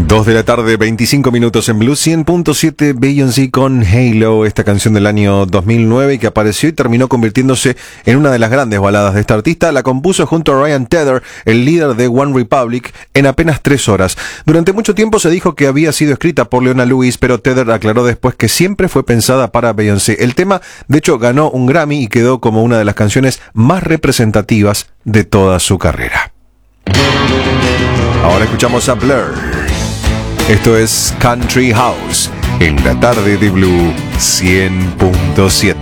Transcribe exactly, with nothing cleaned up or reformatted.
dos de la tarde, veinticinco minutos en Blue cien punto siete. Beyoncé con Halo, esta canción del año dos mil nueve que apareció y terminó convirtiéndose en una de las grandes baladas de esta artista. La compuso junto a Ryan Tedder, el líder de One Republic, en apenas tres horas. Durante mucho tiempo se dijo que había sido escrita por Leona Lewis, pero Tedder aclaró después que siempre fue pensada para Beyoncé. El tema, de hecho, ganó un Grammy y quedó como una de las canciones más representativas de toda su carrera. Ahora escuchamos a Blur. Esto es Country House en la tarde de Blue cien punto siete.